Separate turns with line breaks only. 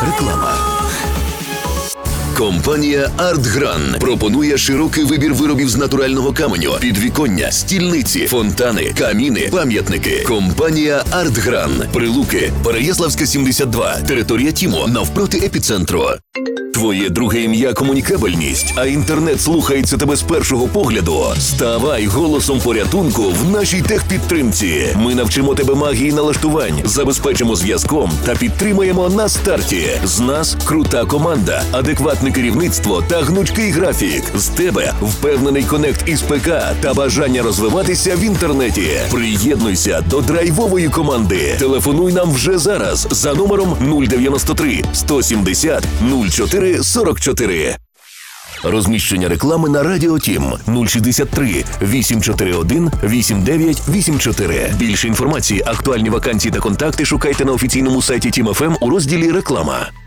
Реклама. Компанія «Артгран» пропонує широкий вибір виробів з натурального каменю, підвіконня, стільниці, фонтани, каміни, пам'ятники. Компанія «Артгран». Прилуки, Переяславська, 72, територія ТІМО, навпроти епіцентру. Твоє друге ім'я – комунікабельність, а інтернет слухається тебе з першого погляду. Ставай голосом порятунку в нашій техпідтримці. Ми навчимо тебе магії налаштувань, забезпечимо зв'язком та підтримаємо на старті. З нас крута команда, адекватне керівництво та гнучкий графік. З тебе впевнений конект із ПК та бажання розвиватися в інтернеті. Приєднуйся до драйвової команди. Телефонуй нам вже зараз за номером 093 170 04 44. Розміщення реклами на Радіо Тім 063 841 8984. Більше інформації, актуальні вакансії та контакти шукайте на офіційному сайті Тім ФМ у розділі «Реклама».